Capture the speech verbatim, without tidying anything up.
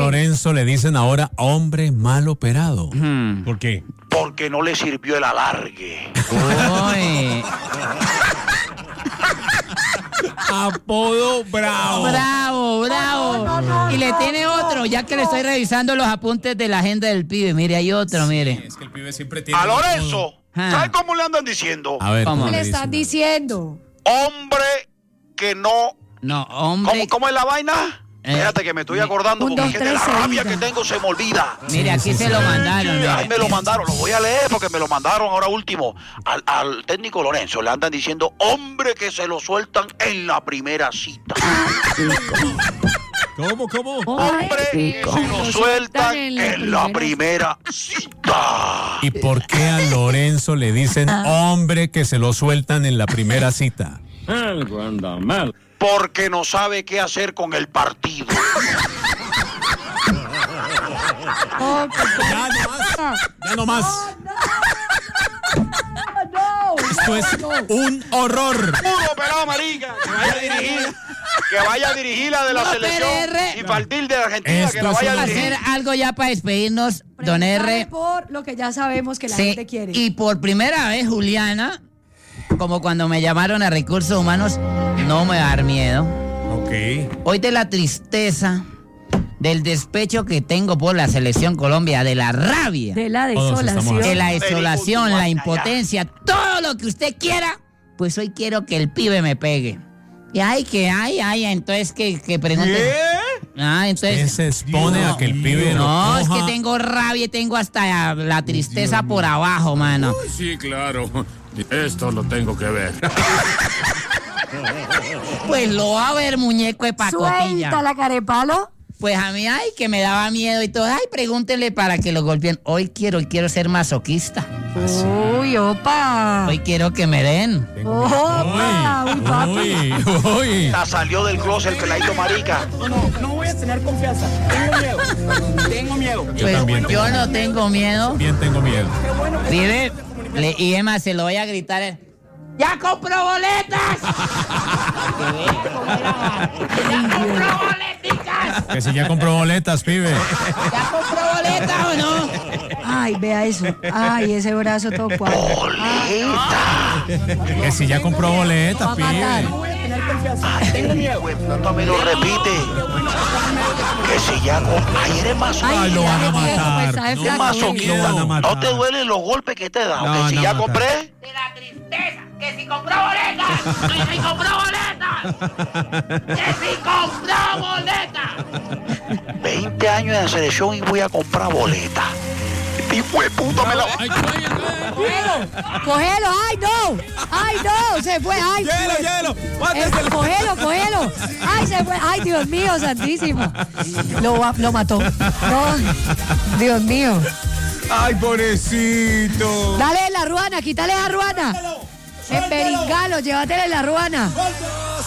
Lorenzo le dicen ahora hombre mal operado? Hmm. ¿Por qué? Porque no le sirvió el alargue. Uy. Apodo bravo. Bravo, bravo. No, no, no, y le no, tiene no, otro, ya que le no. estoy revisando los apuntes de la agenda del pibe. Mire, hay otro, mire. Es que el pibe siempre tiene... A Lorenzo, Ah. ¿sabes cómo le andan diciendo? A ver, ¿Cómo? ¿cómo Le le están dicen? diciendo. Hombre que no... No, hombre. ¿Cómo, cómo es la vaina? Eh, Espérate que me estoy acordando, un, porque dos, es que de la tres, rabia seguida. que tengo se me olvida. Mire, aquí Sí, sí, se sí. lo mandaron. mire. Ay, me lo mandaron, lo voy a leer porque me lo mandaron ahora último. Al, al técnico Lorenzo le andan diciendo, hombre que se lo sueltan en la primera cita. ¿Cómo, cómo? Hombre que Rico. se lo Lo sueltan en la primera cita. ¿Y por qué a Lorenzo le dicen hombre que se lo sueltan en la primera cita? Algo anda mal. Porque no sabe qué hacer con el partido. Oh, Ya no más. Ya no más. no, Esto es un horror. Puro pelado marica, que vaya a dirigir, que vaya a dirigir la de la No, selección pero R. infantil de Argentina, Esto que la es vaya a un- dirigir. Hacer algo ya para despedirnos, don Preguntarle R. por lo que ya sabemos que la Sí, gente quiere. y por primera vez, Juliana, como cuando me llamaron a Recursos Humanos, no me va a dar miedo. Ok. Hoy de la tristeza, del despecho que tengo por la selección Colombia, de la rabia, De la Todos desolación. estamos de la Very desolación, good, la Juana, impotencia, todo lo que usted quiera, pues hoy quiero que el pibe me pegue. Y ay, que ay, ay, entonces que, que pregunte. Ah, Él entonces. se expone a que el pibe lo No, es que coja. tengo rabia y tengo hasta la tristeza por abajo, mano. Sí, claro. Esto lo tengo que ver. Pues lo va a ver, muñeco de Suelta pacotilla. la carepalo. Pues a mí, ay, que me daba miedo y todo. Ay, pregúntele para que lo golpeen. Hoy quiero, quiero ser masoquista. Uy, opa. Hoy quiero que me den. Tengo Opa, uy, papi. Uy, uy. Ya salió del closet el peladito marica. No, no, no voy a tener confianza. Tengo miedo. Tengo miedo. Yo Pues también yo tengo no tengo miedo. Bien tengo miedo. Vive, le- y Emma se lo voy a gritar. eh, ¡Ya compró boletas! Que vea cómo era. ¡Ya compró boleticas! Que si ya compró boletas, pibe. ¿Ya compró boletas o no? Ay, vea eso. Ay, ese brazo todo cuadro. ¡Boleta! Que si ya compró boletas, Va a matar. pibe. No voy a tener confianza. Tengo miedo. Güey, puta, me lo repite. Que si ya compró... Ay, eres masoquista. Ay, lo van a ya me quiero, matar. pues, sabe No, flaco, masoquista. Lo van a matar. ¿No te duelen los golpes que te dan? No, que si no, ya matar. compré... De la tristeza, que si compró boletas, que si compró boletas, que si compró boletas. veinte años de selección y voy a comprar boleta. Tipo de puta me la... Ay, ay, ay. Cógelo, ay, no. Ay, no, se fue. Ay, Hielo, hielo. Eh, Máteselo. cógelo, cógelo. Ay, se fue. Ay, Dios mío, santísimo. Lo, va- lo mató. No, Dios mío. Ay, pobrecito. Dale la ruana, quítale la ruana. En Beringalo, llévatele la ruana.